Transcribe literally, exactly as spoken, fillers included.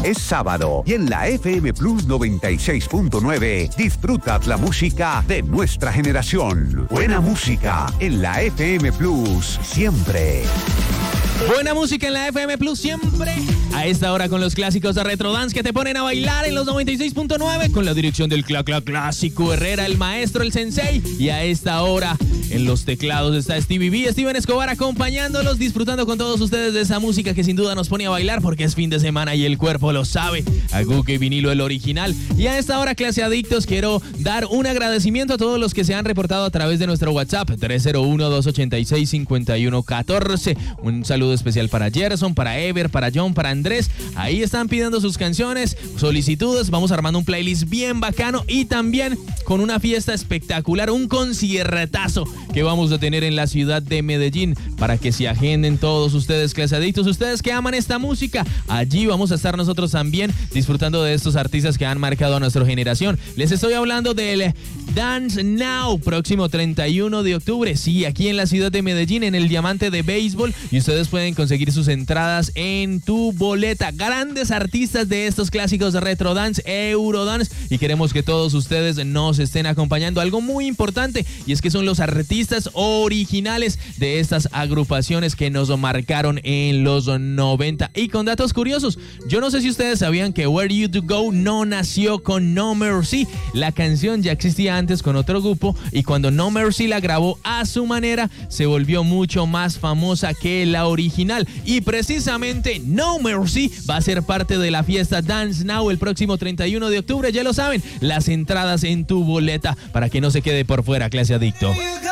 Es sábado y en la F M Plus noventa y seis punto nueve disfrutas la música de nuestra generación. Buena música en la F M Plus siempre. Buena música en la F M Plus siempre. A esta hora con los clásicos de Retro Dance que te ponen a bailar en los noventa y seis punto nueve con la dirección del Cla Cla Clásico Herrera, el maestro, el sensei. Y a esta hora en los teclados está Stevie B, Steven Escobar acompañándolos, disfrutando con todos ustedes de esa música que sin duda nos pone a bailar porque es fin de semana y el cuerpo lo sabe. Aguque Vinilo, el original. Y a esta hora, clase adictos, quiero dar un agradecimiento a todos los que se han reportado a través de nuestro WhatsApp tres cero uno, dos ocho seis, cinco uno uno cuatro. Un saludo especial para Gerson, para Ever, para John, para Andrés. Ahí están pidiendo sus canciones, solicitudes. Vamos armando un playlist bien bacano y también con una fiesta espectacular, un conciertazo que vamos a tener en la ciudad de Medellín para que se agenden todos ustedes, clase adictos, ustedes que aman esta música. Allí vamos a estar nosotros también disfrutando de estos artistas que han marcado a nuestra generación. Les estoy hablando del Dance Now, próximo treinta y uno de octubre. Sí, aquí en la ciudad de Medellín, en el Diamante de Béisbol, y ustedes pueden conseguir sus entradas en tu boleta. Grandes artistas de estos clásicos de Retro Dance, Eurodance, y queremos que todos ustedes nos estén acompañando. Algo muy importante, y es que son los artistas originales de estas agrupaciones que nos marcaron en los noventa. Y con datos curiosos, yo no sé si ustedes sabían que Where You To Go no nació con No Mercy. La canción ya existía antes con otro grupo, y cuando No Mercy la grabó a su manera, se volvió mucho más famosa que la original. Y precisamente No Mercy va a ser parte de la fiesta Dance Now el próximo treinta y uno de octubre. Ya lo saben, las entradas en tu boleta para que no se quede por fuera, clase adicto.